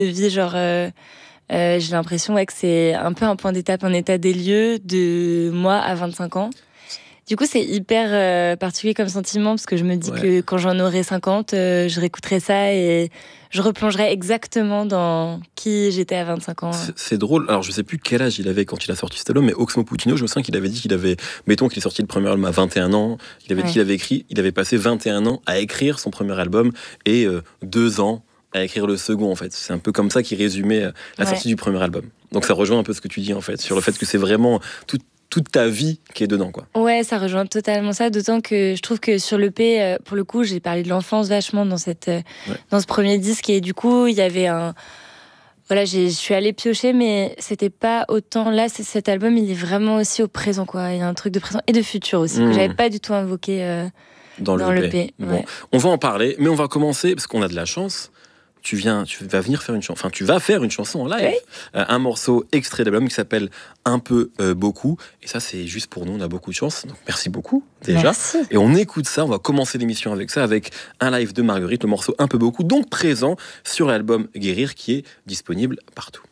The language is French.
vie, genre, j'ai l'impression que c'est un peu un point d'étape, un état des lieux de moi à 25 ans. Du coup, c'est hyper particulier comme sentiment, parce que je me dis que quand j'en aurai 50, je réécouterai ça et je replongerai exactement dans qui j'étais à 25 ans. C'est drôle. Alors, je sais plus quel âge il avait quand il a sorti cet album, mais Oxmo Puccino, je me souviens qu'il avait dit qu'il avait, mettons qu'il est sorti le premier album à 21 ans, il avait dit qu'il avait écrit, il avait passé 21 ans à écrire son premier album et 2 ans à écrire le second, en fait. C'est un peu comme ça qu'il résumait la sortie du premier album. Donc ça rejoint un peu ce que tu dis, en fait, sur le fait que c'est vraiment toute ta vie qui est dedans, quoi. Ouais, ça rejoint totalement ça, d'autant que je trouve que sur l'EP, pour le coup, j'ai parlé de l'enfance vachement dans ce premier disque, et du coup, il y avait Voilà, je suis allée piocher, mais c'était pas autant. Là, cet album, il est vraiment aussi au présent, quoi. Il y a un truc de présent et de futur aussi, que j'avais pas du tout invoqué dans l'EP. Bon, on va en parler, mais on va commencer, parce qu'on a de la chance. Tu vas venir faire une chanson. Enfin, tu vas faire une chanson en live. Un morceau extrait d'album qui s'appelle Un peu beaucoup. Et ça, c'est juste pour nous. On a beaucoup de chance. Donc, merci beaucoup, déjà. Merci. Et on écoute ça. On va commencer l'émission avec ça, avec un live de Marguerite, le morceau Un peu beaucoup, donc présent sur l'album Guérir, qui est disponible partout.